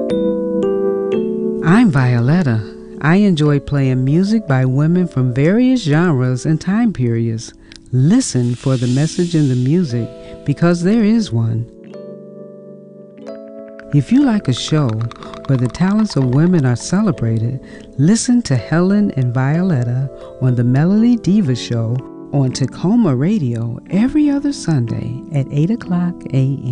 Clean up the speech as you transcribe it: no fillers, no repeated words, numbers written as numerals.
I'm Violetta. I enjoy playing music by women from various genres and time periods. Listen for the message in the music, because there is one. If you like a show where the talents of women are celebrated, listen to Helen and Violetta on the Melody Diva Show on Tacoma Radio every other Sunday at 8 o'clock a.m.